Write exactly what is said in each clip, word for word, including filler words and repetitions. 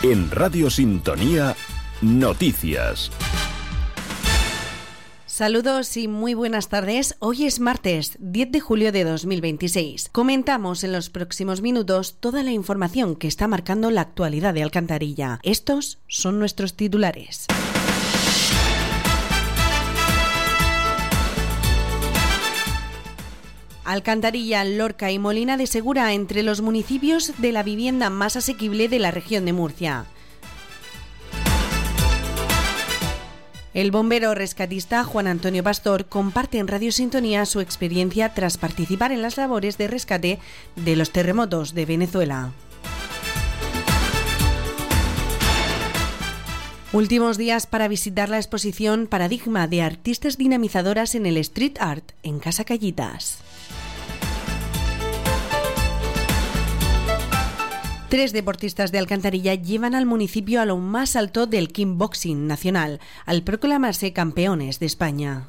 En Radio Sintonía, noticias. Saludos y muy buenas tardes. Hoy es martes, diez de julio de dos mil veintiséis. Comentamos en los próximos minutos toda la información que está marcando la actualidad de Alcantarilla. Estos son nuestros titulares. Alcantarilla, Lorca y Molina de Segura entre los municipios de la vivienda más asequible de la región de Murcia. El bombero rescatista Juan Antonio Pastor comparte en Radio Sintonía su experiencia tras participar en las labores de rescate de los terremotos de Venezuela. Últimos días para visitar la exposición Paradigma de artistas dinamizadoras en el Street Art en Casa Callitas. Tres deportistas de Alcantarilla llevan al municipio a lo más alto del kickboxing nacional, al proclamarse campeones de España.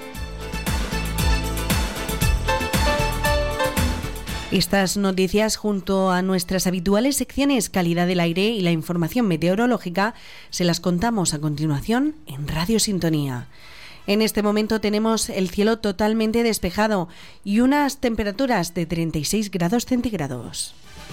Estas noticias, junto a nuestras habituales secciones Calidad del Aire y la información meteorológica, se las contamos a continuación en Radio Sintonía. En este momento tenemos el cielo totalmente despejado y unas temperaturas de treinta y seis grados centígrados.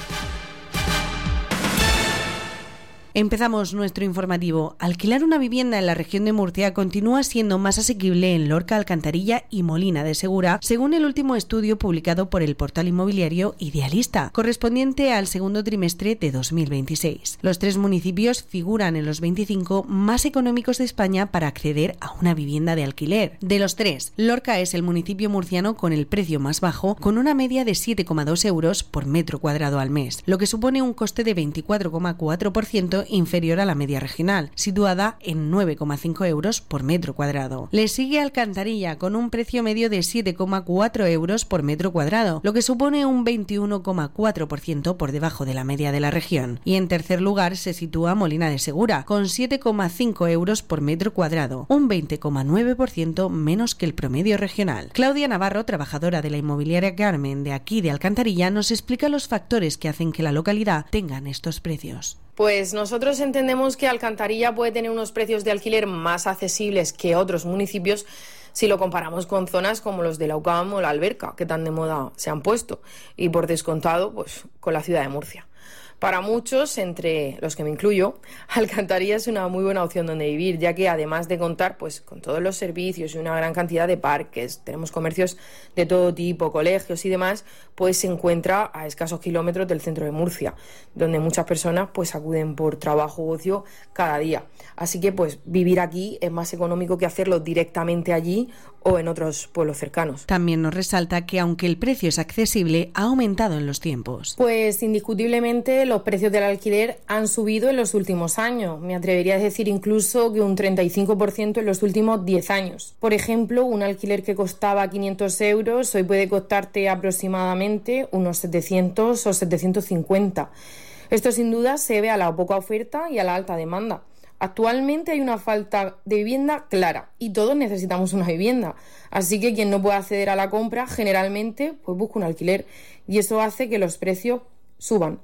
Empezamos nuestro informativo. Alquilar una vivienda en la región de Murcia continúa siendo más asequible en Lorca, Alcantarilla y Molina de Segura, según el último estudio publicado por el portal inmobiliario Idealista, correspondiente al segundo trimestre de dos mil veintiséis. Los tres municipios figuran en los veinticinco más económicos de España para acceder a una vivienda de alquiler. De los tres, Lorca es el municipio murciano con el precio más bajo, con una media de siete coma dos euros por metro cuadrado al mes, lo que supone un coste de veinticuatro coma cuatro por ciento inferior a la media regional, situada en nueve coma cinco euros por metro cuadrado. Le sigue Alcantarilla con un precio medio de siete coma cuatro euros por metro cuadrado, lo que supone un veintiuno coma cuatro por ciento por debajo de la media de la región. Y en tercer lugar se sitúa Molina de Segura, con siete coma cinco euros por metro cuadrado, un veinte coma nueve por ciento menos que el promedio regional. Claudia Navarro, trabajadora de la inmobiliaria Carmen de aquí de Alcantarilla, nos explica los factores que hacen que la localidad tengan estos precios. Pues nosotros entendemos que Alcantarilla puede tener unos precios de alquiler más accesibles que otros municipios si lo comparamos con zonas como los de la U C A M o la Alberca, que tan de moda se han puesto, y por descontado, pues con la ciudad de Murcia. Para muchos, entre los que me incluyo, Alcantarilla es una muy buena opción donde vivir, ya que además de contar pues con todos los servicios y una gran cantidad de parques, tenemos comercios de todo tipo, colegios y demás, pues se encuentra a escasos kilómetros del centro de Murcia, donde muchas personas pues acuden por trabajo o ocio cada día. Así que pues vivir aquí es más económico que hacerlo directamente allí o en otros pueblos cercanos. También nos resalta que aunque el precio es accesible, ha aumentado en los tiempos. Pues indiscutiblemente los precios del alquiler han subido en los últimos años. Me atrevería a decir incluso que un treinta y cinco por ciento en los últimos diez años. Por ejemplo, un alquiler que costaba quinientos euros hoy puede costarte aproximadamente unos setecientos o setecientos cincuenta. Esto sin duda se debe a la poca oferta y a la alta demanda. Actualmente hay una falta de vivienda clara y todos necesitamos una vivienda, así que quien no puede acceder a la compra generalmente pues busca un alquiler y eso hace que los precios suban.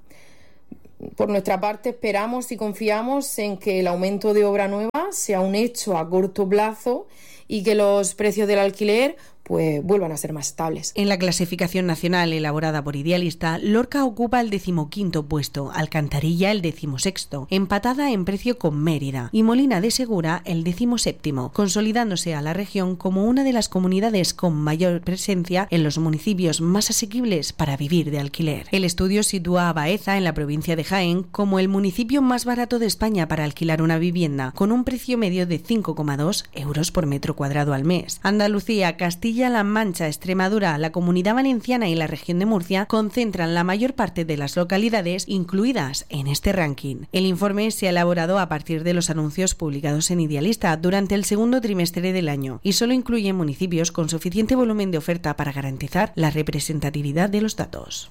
Por nuestra parte esperamos y confiamos en que el aumento de obra nueva sea un hecho a corto plazo y que los precios del alquiler pues vuelvan a ser más estables. En la clasificación nacional elaborada por Idealista, Lorca ocupa el decimoquinto puesto, Alcantarilla el decimosexto, empatada en precio con Mérida, y Molina de Segura el decimoséptimo, consolidándose a la región como una de las comunidades con mayor presencia en los municipios más asequibles para vivir de alquiler. El estudio sitúa a Baeza, en la provincia de Jaén, como el municipio más barato de España para alquilar una vivienda, con un precio medio de cinco coma dos euros por metro cuadrado al mes. Andalucía, Castilla Castilla-La Mancha, Extremadura, la Comunidad Valenciana y la región de Murcia concentran la mayor parte de las localidades incluidas en este ranking. El informe se ha elaborado a partir de los anuncios publicados en Idealista durante el segundo trimestre del año y solo incluye municipios con suficiente volumen de oferta para garantizar la representatividad de los datos.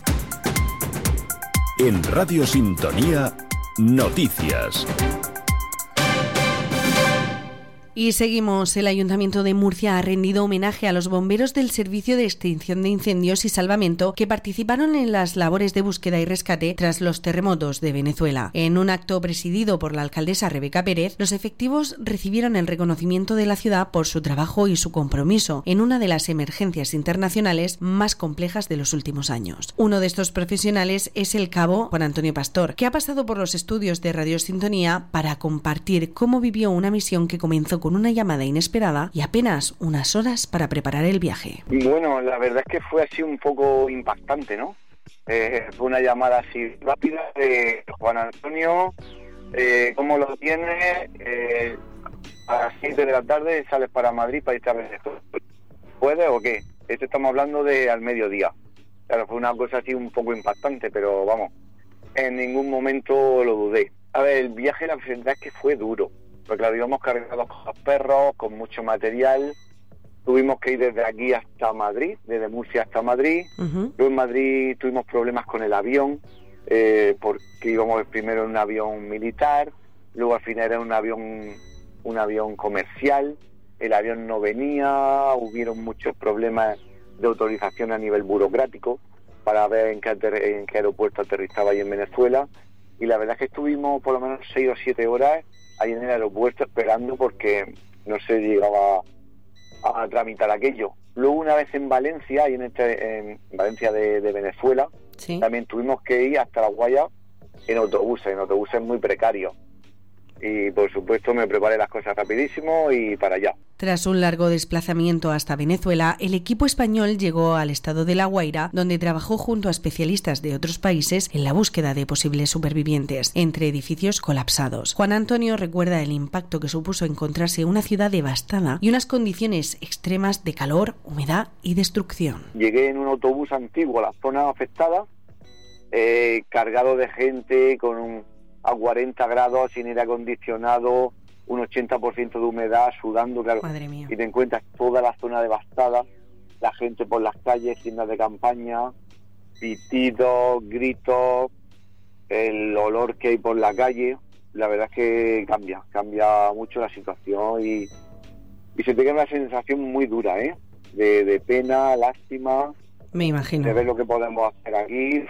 En Radio Sintonía, noticias. Y seguimos. El Ayuntamiento de Murcia ha rendido homenaje a los bomberos del Servicio de Extinción de Incendios y Salvamento que participaron en las labores de búsqueda y rescate tras los terremotos de Venezuela. En un acto presidido por la alcaldesa Rebeca Pérez, los efectivos recibieron el reconocimiento de la ciudad por su trabajo y su compromiso en una de las emergencias internacionales más complejas de los últimos años. Uno de estos profesionales es el cabo Juan Antonio Pastor, que ha pasado por los estudios de Radio Sintonía para compartir cómo vivió una misión que comenzó con una llamada inesperada y apenas unas horas para preparar el viaje. Bueno, la verdad es que fue así un poco impactante, ¿no? Eh, fue una llamada así rápida de Juan Antonio, eh, ¿cómo lo tienes? Eh, a las siete de la tarde sales para Madrid para irte a Venezuela. ¿Puedes o qué? Esto estamos hablando de al mediodía. Claro, fue una cosa así un poco impactante, pero vamos, en ningún momento lo dudé. A ver, el viaje la verdad es que fue duro. Porque claro, íbamos cargados con los perros, con mucho material. Tuvimos que ir desde aquí hasta Madrid, desde Murcia hasta Madrid. Uh-huh. Luego en Madrid tuvimos problemas con el avión, eh, porque íbamos primero en un avión militar, luego al final era un avión, un avión comercial. El avión no venía, hubieron muchos problemas de autorización a nivel burocrático para ver en qué, ater- en qué aeropuerto aterrizaba ahí en Venezuela. Y la verdad es que estuvimos por lo menos seis o siete horas ahí en el aeropuerto esperando porque no se llegaba a, a tramitar aquello. Luego una vez en Valencia, ahí en, este, en Valencia de, de Venezuela, ¿sí? También tuvimos que ir hasta La Guaya en autobuses, en autobuses muy precarios. Y por supuesto me preparé las cosas rapidísimo y para allá. Tras un largo desplazamiento hasta Venezuela, el equipo español llegó al estado de La Guaira, donde trabajó junto a especialistas de otros países en la búsqueda de posibles supervivientes entre edificios colapsados. Juan Antonio recuerda el impacto que supuso encontrarse una ciudad devastada y unas condiciones extremas de calor, humedad y destrucción. Llegué en un autobús antiguo a la zona afectada, eh, cargado de gente con un a cuarenta grados, sin aire acondicionado, un ochenta por ciento de humedad, sudando, claro. Madre mía. Y te encuentras toda la zona devastada, la gente por las calles, tiendas de campaña, pitidos, gritos, el olor que hay por la calle. La verdad es que cambia, cambia mucho la situación y, y se te queda una sensación muy dura, ¿eh? De, de pena, lástima. Me imagino. De ver lo que podemos hacer aquí.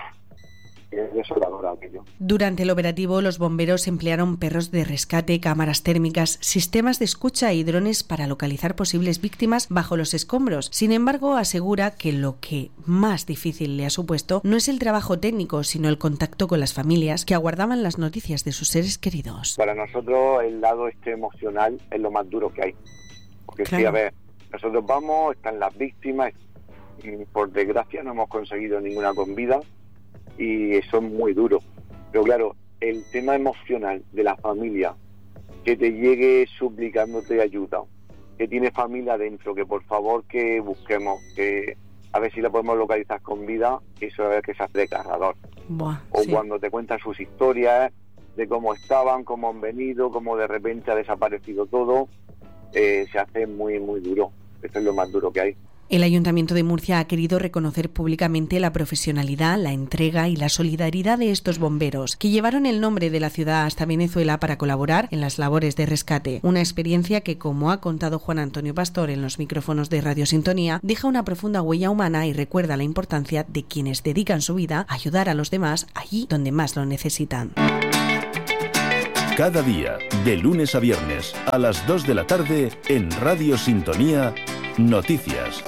Es desolador aquello. Durante el operativo, los bomberos emplearon perros de rescate, cámaras térmicas, sistemas de escucha y drones para localizar posibles víctimas bajo los escombros. Sin embargo, asegura que lo que más difícil le ha supuesto no es el trabajo técnico, sino el contacto con las familias que aguardaban las noticias de sus seres queridos. Para nosotros, el lado este emocional es lo más duro que hay. Porque claro. Sí, a ver, nosotros vamos, están las víctimas, y por desgracia no hemos conseguido ninguna con vida. Y eso es muy duro, pero claro, el tema emocional de la familia, que te llegue suplicándote ayuda, que tiene familia dentro, que por favor que busquemos, que a ver si la podemos localizar con vida, eso es que se hace desgarrador. Buah, o sí. Cuando te cuentan sus historias de cómo estaban, cómo han venido, cómo de repente ha desaparecido todo, eh, se hace muy muy duro. Eso es lo más duro que hay. El Ayuntamiento de Murcia ha querido reconocer públicamente la profesionalidad, la entrega y la solidaridad de estos bomberos, que llevaron el nombre de la ciudad hasta Venezuela para colaborar en las labores de rescate. Una experiencia que, como ha contado Juan Antonio Pastor en los micrófonos de Radio Sintonía, deja una profunda huella humana y recuerda la importancia de quienes dedican su vida a ayudar a los demás allí donde más lo necesitan. Cada día, de lunes a viernes, a las dos de la tarde, en Radio Sintonía, Noticias.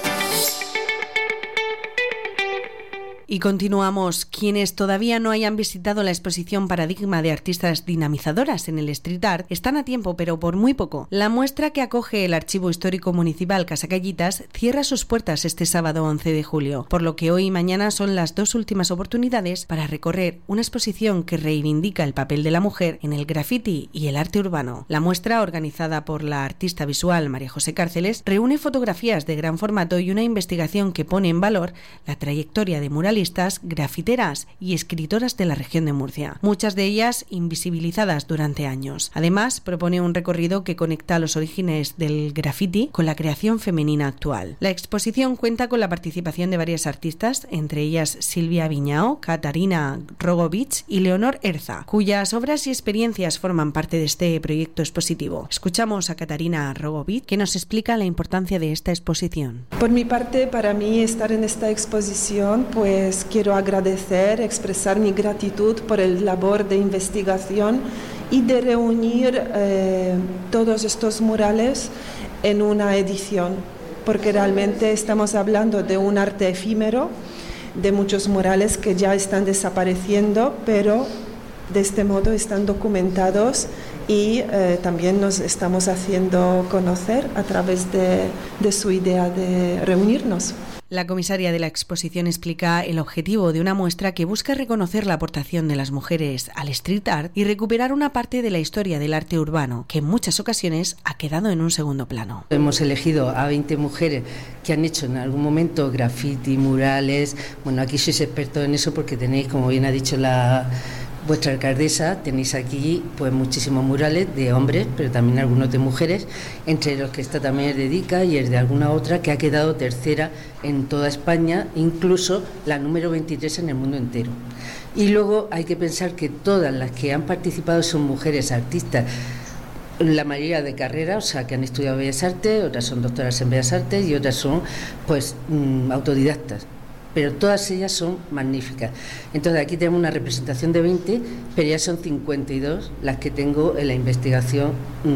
Y continuamos. Quienes todavía no hayan visitado la exposición Paradigma de artistas dinamizadoras en el Street Art están a tiempo, pero por muy poco. La muestra que acoge el Archivo Histórico Municipal Casacallitas cierra sus puertas este sábado once de julio, por lo que hoy y mañana son las dos últimas oportunidades para recorrer una exposición que reivindica el papel de la mujer en el graffiti y el arte urbano. La muestra, organizada por la artista visual María José Cárceles, reúne fotografías de gran formato y una investigación que pone en valor la trayectoria de muralistas muralistas, grafiteras y escritoras de la región de Murcia, muchas de ellas invisibilizadas durante años. Además, propone un recorrido que conecta los orígenes del graffiti con la creación femenina actual. La exposición cuenta con la participación de varias artistas, entre ellas Silvia Viñao, Katarina Rogovich y Leonor Erza, cuyas obras y experiencias forman parte de este proyecto expositivo. Escuchamos a Katarina Rogovich, que nos explica la importancia de esta exposición. Por mi parte, para mí estar en esta exposición, pues quiero agradecer, expresar mi gratitud por el labor de investigación y de reunir eh, todos estos murales en una edición, porque realmente estamos hablando de un arte efímero, de muchos murales que ya están desapareciendo, pero de este modo están documentados y eh, también nos estamos haciendo conocer a través de, de su idea de reunirnos. La comisaria de la exposición explica el objetivo de una muestra que busca reconocer la aportación de las mujeres al street art y recuperar una parte de la historia del arte urbano, que en muchas ocasiones ha quedado en un segundo plano. Hemos elegido a veinte mujeres que han hecho en algún momento graffiti, murales. Bueno, aquí sois expertos en eso porque tenéis, como bien ha dicho la vuestra alcaldesa, tenéis aquí pues muchísimos murales de hombres, pero también algunos de mujeres, entre los que está también el de Dica y el de alguna otra que ha quedado tercera en toda España, incluso la número veintitrés en el mundo entero. Y luego hay que pensar que todas las que han participado son mujeres artistas, la mayoría de carrera, o sea, que han estudiado Bellas Artes, otras son doctoras en Bellas Artes y otras son pues mmm, autodidactas. Pero todas ellas son magníficas. Entonces aquí tenemos una representación de veinte, pero ya son cincuenta y dos las que tengo en la investigación,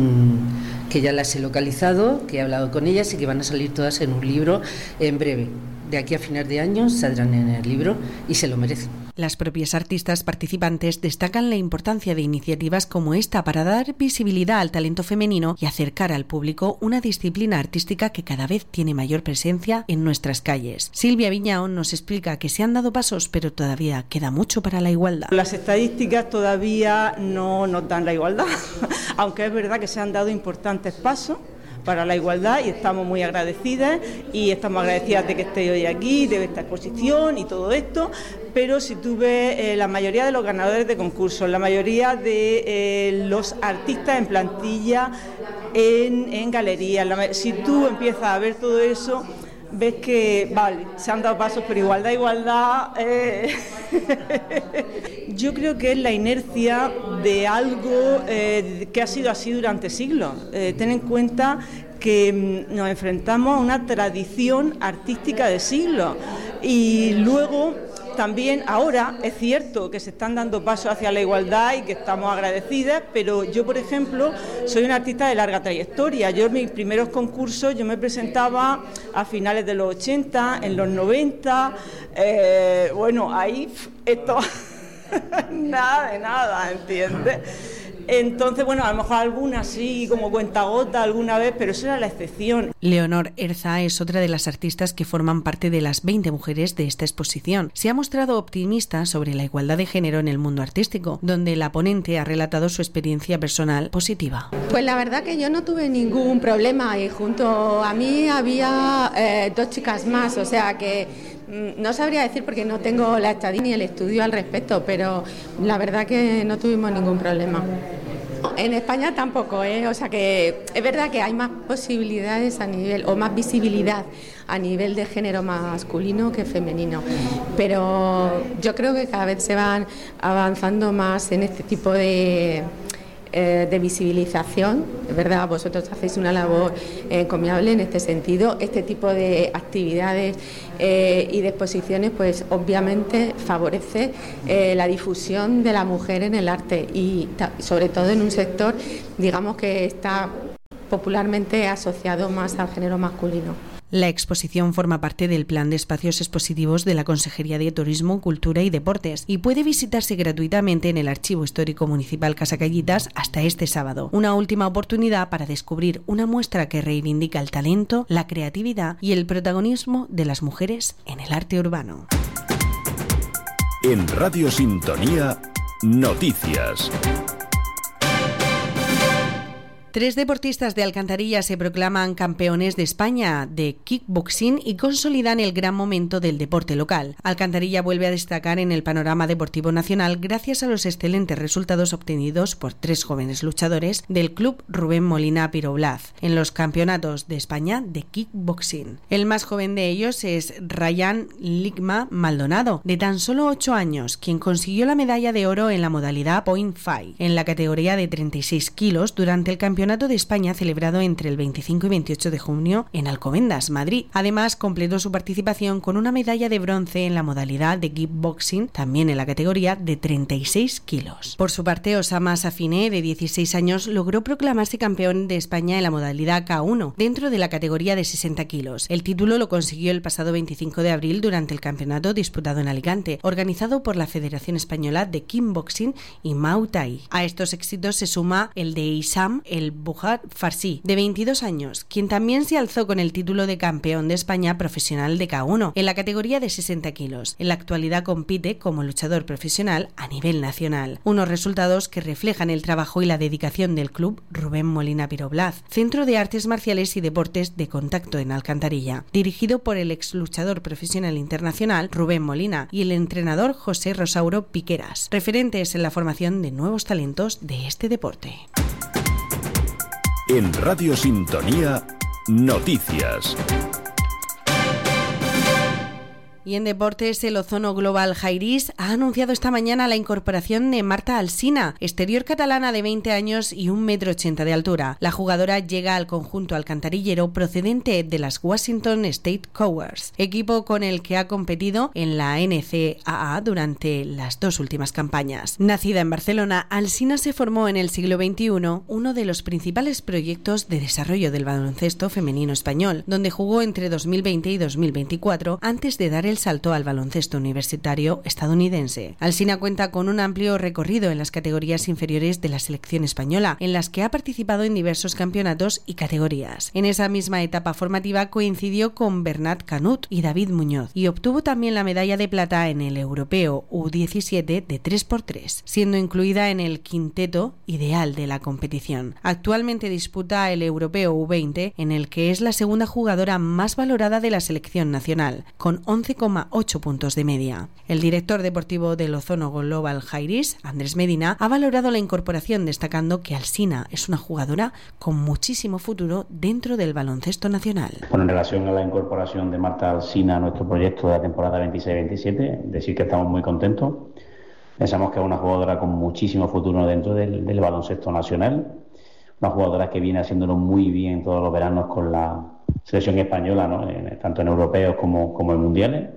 mmm, que ya las he localizado, que he hablado con ellas y que van a salir todas en un libro en breve. De aquí a final de año saldrán en el libro y se lo merecen. Las propias artistas participantes destacan la importancia de iniciativas como esta para dar visibilidad al talento femenino y acercar al público una disciplina artística que cada vez tiene mayor presencia en nuestras calles. Silvia Viñao nos explica que se han dado pasos, pero todavía queda mucho para la igualdad. Las estadísticas todavía no nos dan la igualdad, aunque es verdad que se han dado importantes pasos para la igualdad y estamos muy agradecidas y estamos agradecidas de que estéis hoy aquí, de esta exposición y todo esto, pero si tú ves eh, la mayoría de los ganadores de concursos, la mayoría de eh, los artistas en plantilla, en, en galerías, la, si tú empiezas a ver todo eso, ves que, vale, se han dado pasos, pero igualdad, igualdad... Eh... Yo creo que es la inercia de algo eh, que ha sido así durante siglos. Eh, ten en cuenta que nos enfrentamos a una tradición artística de siglos y luego también ahora es cierto que se están dando pasos hacia la igualdad y que estamos agradecidas, pero yo, por ejemplo, soy una artista de larga trayectoria. Yo en mis primeros concursos yo me presentaba a finales de los ochenta, en los noventa, eh, bueno, ahí esto... nada de nada, ¿entiendes? Entonces, bueno, a lo mejor alguna sí, como cuentagota alguna vez, pero eso era la excepción. Leonor Erza es otra de las artistas que forman parte de las veinte mujeres de esta exposición. Se ha mostrado optimista sobre la igualdad de género en el mundo artístico, donde la ponente ha relatado su experiencia personal positiva. Pues la verdad que yo no tuve ningún problema y junto a mí había eh, dos chicas más, o sea que no sabría decir porque no tengo la estadística ni el estudio al respecto, pero la verdad que no tuvimos ningún problema. En España tampoco, ¿eh? O sea que es verdad que hay más posibilidades a nivel, o más visibilidad a nivel de género masculino que femenino, pero yo creo que cada vez se van avanzando más en este tipo de... de visibilización, es verdad, vosotros hacéis una labor encomiable en este sentido. Este tipo de actividades eh, y de exposiciones pues obviamente favorece eh, la difusión de la mujer en el arte y ta- sobre todo en un sector, digamos, que está popularmente asociado más al género masculino. La exposición forma parte del plan de espacios expositivos de la Consejería de Turismo, Cultura y Deportes y puede visitarse gratuitamente en el Archivo Histórico Municipal Casacallitas hasta este sábado. Una última oportunidad para descubrir una muestra que reivindica el talento, la creatividad y el protagonismo de las mujeres en el arte urbano. En Radio Sintonía, noticias. Tres deportistas de Alcantarilla se proclaman campeones de España de kickboxing y consolidan el gran momento del deporte local. Alcantarilla vuelve a destacar en el panorama deportivo nacional gracias a los excelentes resultados obtenidos por tres jóvenes luchadores del club Rubén Molina Piroblaz en los campeonatos de España de kickboxing. El más joven de ellos es Ryan Ligma Maldonado, de tan solo ocho años, quien consiguió la medalla de oro en la modalidad Point Five, en la categoría de treinta y seis kilos durante el campeonato Campeonato de España celebrado entre el veinticinco y veintiocho de junio en Alcobendas, Madrid. Además, completó su participación con una medalla de bronce en la modalidad de kickboxing, también en la categoría de treinta y seis kilos. Por su parte, Osama Safine, de dieciséis años, logró proclamarse campeón de España en la modalidad K uno, dentro de la categoría de sesenta kilos. El título lo consiguió el pasado veinticinco de abril durante el campeonato disputado en Alicante, organizado por la Federación Española de Kickboxing y Muay Thai. A estos éxitos se suma el de Isam el Bujar Farsi, de veintidós años, quien también se alzó con el título de campeón de España profesional de K uno en la categoría de sesenta kilos. En la actualidad compite como luchador profesional a nivel nacional. Unos resultados que reflejan el trabajo y la dedicación del club Rubén Molina Piroblaz, Centro de Artes Marciales y Deportes de Contacto en Alcantarilla, dirigido por el ex luchador profesional internacional Rubén Molina y el entrenador José Rosauro Piqueras, referentes en la formación de nuevos talentos de este deporte. En Radio Sintonía, noticias. Y en deportes, el Ozono Global Jairis ha anunciado esta mañana la incorporación de Marta Alsina, exterior catalana de veinte años y un metro ochenta de altura. La jugadora llega al conjunto alcantarillero procedente de las Washington State Cougars, equipo con el que ha competido en la N C A A durante las dos últimas campañas. Nacida en Barcelona, Alsina se formó en el siglo veintiuno, uno de los principales proyectos de desarrollo del baloncesto femenino español, donde jugó entre dos mil veinte y dos mil veinticuatro antes de dar el saltó al baloncesto universitario estadounidense. Alsina cuenta con un amplio recorrido en las categorías inferiores de la selección española, en las que ha participado en diversos campeonatos y categorías. En esa misma etapa formativa coincidió con Bernat Canut y David Muñoz y obtuvo también la medalla de plata en el Europeo U diecisiete de tres por tres, siendo incluida en el quinteto ideal de la competición. Actualmente disputa el Europeo U veinte, en el que es la segunda jugadora más valorada de la selección nacional, con once coma ocho puntos de media. El director deportivo del Ozono Global Jairis, Andrés Medina, ha valorado la incorporación, destacando que Alsina es una jugadora con muchísimo futuro dentro del baloncesto nacional. Bueno, en relación a la incorporación de Marta Alsina a nuestro proyecto de la temporada veintiséis veintisiete, decir que estamos muy contentos. Pensamos que es una jugadora con muchísimo futuro dentro del, del baloncesto nacional, una jugadora que viene haciéndolo muy bien todos los veranos con la selección española, ¿no? En, tanto en europeos como, como en mundiales.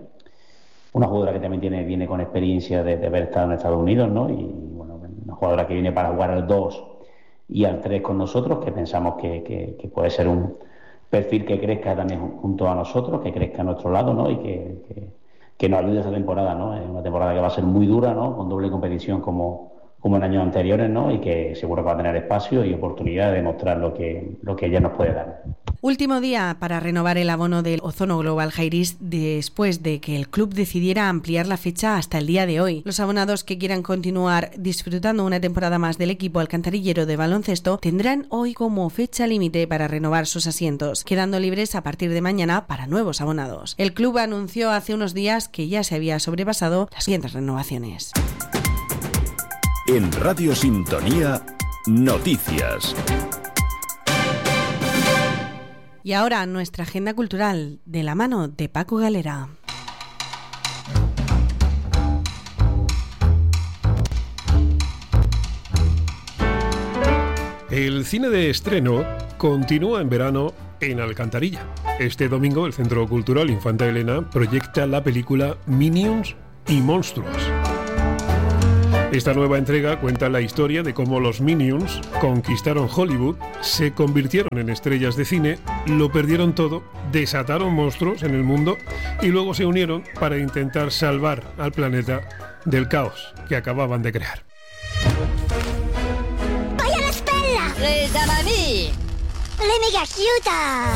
Una jugadora que también tiene, viene con experiencia de, de haber estado en Estados Unidos, ¿no? Y bueno, una jugadora que viene para jugar al dos y al tres con nosotros, que pensamos que, que, que puede ser un perfil que crezca también junto a nosotros, que crezca a nuestro lado, ¿no? Y que, que, que nos ayude esta temporada, ¿no? Es una temporada que va a ser muy dura, ¿no? Con doble competición como, como en años anteriores, ¿no? Y que seguro que va a tener espacio y oportunidad de demostrar lo que, lo que ella nos puede dar. Último día para renovar el abono del Ozono Global Jairis después de que el club decidiera ampliar la fecha hasta el día de hoy. Los abonados que quieran continuar disfrutando una temporada más del equipo alcantarillero de baloncesto tendrán hoy como fecha límite para renovar sus asientos, quedando libres a partir de mañana para nuevos abonados. El club anunció hace unos días que ya se había sobrepasado las siguientes renovaciones. En Radio Sintonía, noticias. Y ahora nuestra agenda cultural, de la mano de Paco Galera. El cine de estreno continúa en verano en Alcantarilla. Este domingo el Centro Cultural Infanta Elena proyecta la película Minions y Monstruos. Esta nueva entrega cuenta la historia de cómo los Minions conquistaron Hollywood, se convirtieron en estrellas de cine, lo perdieron todo, desataron monstruos en el mundo y luego se unieron para intentar salvar al planeta del caos que acababan de crear. ¡Voy a la espalda! ¡Resa mami! ¡Le mega chiuta!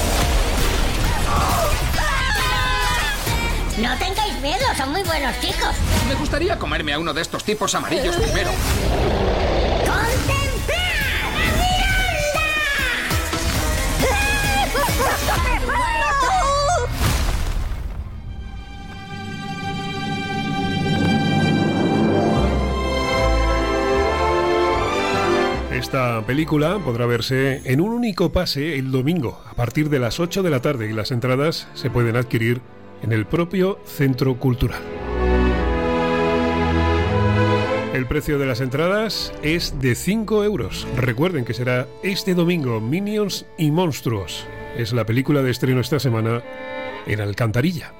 No tengáis miedo, son muy buenos chicos. Me gustaría comerme a uno de estos tipos amarillos primero. ¡Contemplad! Esta película podrá verse en un único pase el domingo a partir de las ocho de la tarde y las entradas se pueden adquirir en el propio Centro Cultural. El precio de las entradas es de cinco euros. Recuerden que será este domingo Minions y Monstruos. Es la película de estreno esta semana en Alcantarilla.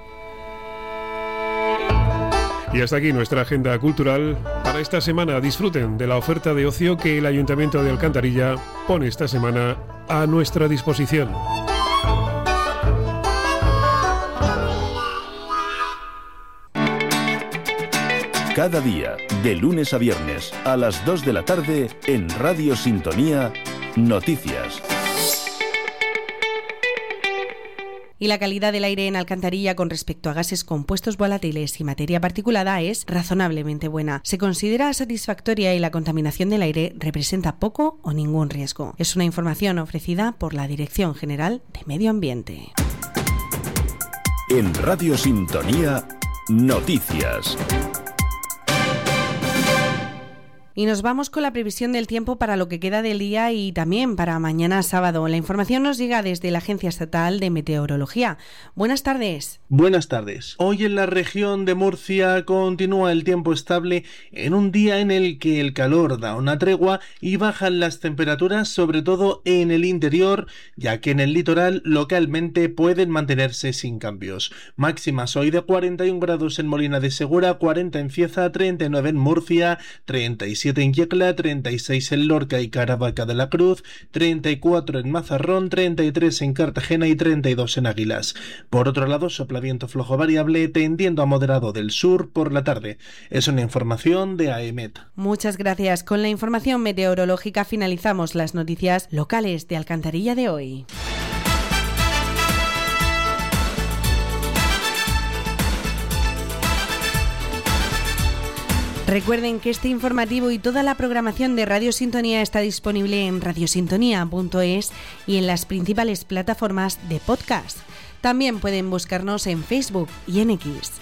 Y hasta aquí nuestra agenda cultural para esta semana. Disfruten de la oferta de ocio que el Ayuntamiento de Alcantarilla pone esta semana a nuestra disposición. Cada día, de lunes a viernes, a las dos de la tarde, en Radio Sintonía, Noticias. Y la calidad del aire en Alcantarilla con respecto a gases compuestos volátiles y materia particulada es razonablemente buena. Se considera satisfactoria y la contaminación del aire representa poco o ningún riesgo. Es una información ofrecida por la Dirección General de Medio Ambiente. En Radio Sintonía, Noticias. Y nos vamos con la previsión del tiempo para lo que queda del día y también para mañana sábado. La información nos llega desde la Agencia Estatal de Meteorología. Buenas tardes. Buenas tardes. Hoy en la región de Murcia continúa el tiempo estable en un día en el que el calor da una tregua y bajan las temperaturas, sobre todo en el interior, ya que en el litoral localmente pueden mantenerse sin cambios. Máximas hoy de cuarenta y un grados en Molina de Segura, cuarenta en Cieza, treinta y nueve en Murcia, treinta y siete en Yecla, treinta y seis en Lorca y Caravaca de la Cruz, treinta y cuatro en Mazarrón, treinta y tres en Cartagena y treinta y dos en Águilas. Por otro lado, sopla viento flojo variable tendiendo a moderado del sur por la tarde. Es una información de A E M E T. Muchas gracias. Con la información meteorológica finalizamos las noticias locales de Alcantarilla de hoy. Recuerden que este informativo y toda la programación de Radio Sintonía está disponible en radiosintonía punto es y en las principales plataformas de podcast. También pueden buscarnos en Facebook y en X.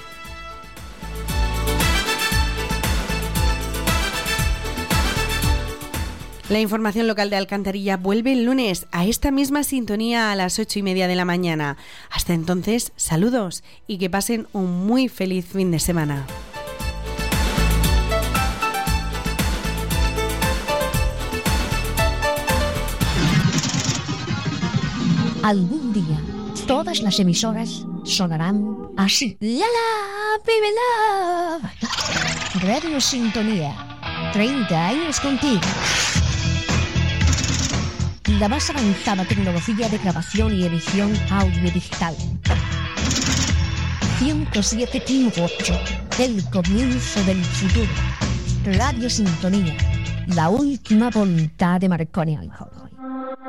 La información local de Alcantarilla vuelve el lunes a esta misma sintonía a las ocho y media de la mañana. Hasta entonces, saludos y que pasen un muy feliz fin de semana. Algún día, todas las emisoras sonarán así. La la, baby love. Radio Sintonía, treinta años contigo. La más avanzada tecnología de grabación y edición audiodigital. ciento siete punto ocho, el comienzo del futuro. Radio Sintonía, la última voluntad de Marconi Alcohol.